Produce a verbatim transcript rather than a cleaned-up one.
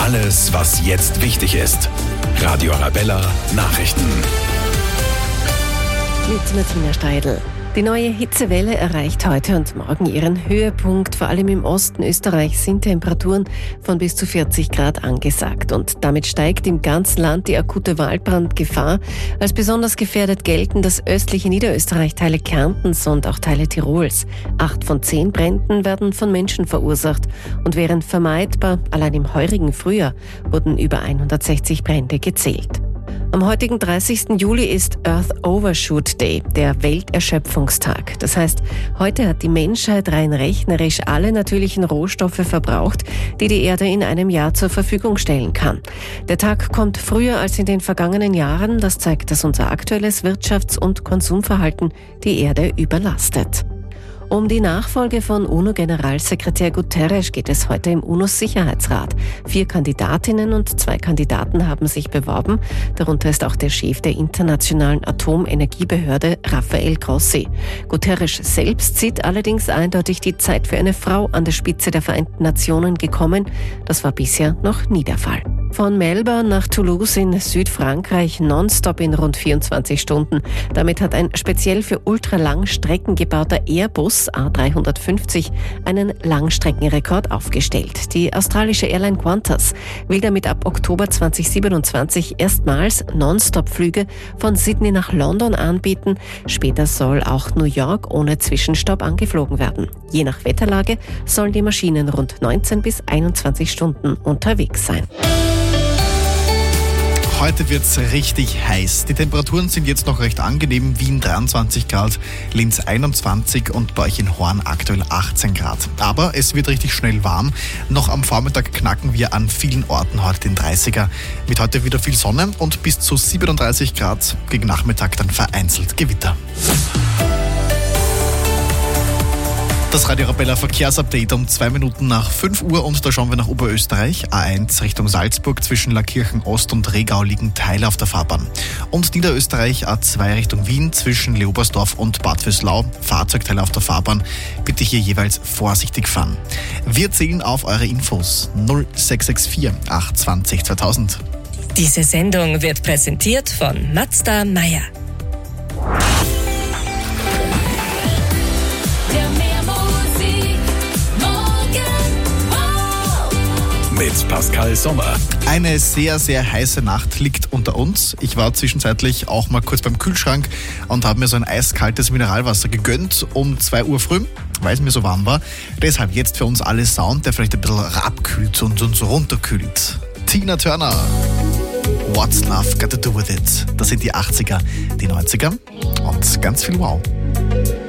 Alles, was jetzt wichtig ist. Radio Arabella Nachrichten. Mit Martina Steidl. Die neue Hitzewelle erreicht heute und morgen ihren Höhepunkt. Vor allem im Osten Österreichs sind Temperaturen von bis zu vierzig Grad angesagt. Und damit steigt im ganzen Land die akute Waldbrandgefahr. Als besonders gefährdet gelten das östliche Niederösterreich, Teile Kärntens und auch Teile Tirols. Acht von zehn Bränden werden von Menschen verursacht und wären vermeidbar. Allein im heurigen Frühjahr wurden über hundertsechzig Brände gezählt. Am heutigen dreißigsten Juli ist Earth Overshoot Day, der Welterschöpfungstag. Das heißt, heute hat die Menschheit rein rechnerisch alle natürlichen Rohstoffe verbraucht, die die Erde in einem Jahr zur Verfügung stellen kann. Der Tag kommt früher als in den vergangenen Jahren. Das zeigt, dass unser aktuelles Wirtschafts- und Konsumverhalten die Erde überlastet. Um die Nachfolge von UNO-Generalsekretär Guterres geht es heute im UNO-Sicherheitsrat. Vier Kandidatinnen und zwei Kandidaten haben sich beworben. Darunter ist auch der Chef der Internationalen Atomenergiebehörde, Rafael Grossi. Guterres selbst sieht allerdings eindeutig die Zeit für eine Frau an der Spitze der Vereinten Nationen gekommen. Das war bisher noch nie der Fall. Von Melbourne nach Toulouse in Südfrankreich nonstop in rund vierundzwanzig Stunden. Damit hat ein speziell für Ultralangstrecken gebauter Airbus A dreihundertfünfzig einen Langstreckenrekord aufgestellt. Die australische Airline Qantas will damit ab Oktober zweitausendsiebenundzwanzig erstmals Nonstop-Flüge von Sydney nach London anbieten. Später soll auch New York ohne Zwischenstopp angeflogen werden. Je nach Wetterlage sollen die Maschinen rund neunzehn bis einundzwanzig Stunden unterwegs sein. Heute wird's richtig heiß. Die Temperaturen sind jetzt noch recht angenehm. Wien dreiundzwanzig Grad, Linz einundzwanzig und bei euch in Horn aktuell achtzehn Grad. Aber es wird richtig schnell warm. Noch am Vormittag knacken wir an vielen Orten heute den dreißiger. Mit heute wieder viel Sonne und bis zu siebenunddreißig Grad. Gegen Nachmittag dann vereinzelt Gewitter. Das Radio Arabella Verkehrsupdate um zwei Minuten nach fünf Uhr und da schauen wir nach Oberösterreich. A eins Richtung Salzburg zwischen Lackirchen Ost und Regau liegen Teile auf der Fahrbahn. Und Niederösterreich A zwei Richtung Wien zwischen Leobersdorf und Bad Vöslau. Fahrzeugteile auf der Fahrbahn. Bitte hier jeweils vorsichtig fahren. Wir zählen auf eure Infos. null sechs sechs vier acht zwanzig zweitausend. Diese Sendung wird präsentiert von Mazda Meier. Mit Pascal Sommer. Eine sehr, sehr heiße Nacht liegt unter uns. Ich war zwischenzeitlich auch mal kurz beim Kühlschrank und habe mir so ein eiskaltes Mineralwasser gegönnt um zwei Uhr früh, weil es mir so warm war. Deshalb jetzt für uns alle Sound, der vielleicht ein bisschen abkühlt und uns runterkühlt. Tina Turner. What's Love Got to Do With It? Das sind die achtziger, die neunziger und ganz viel Wow.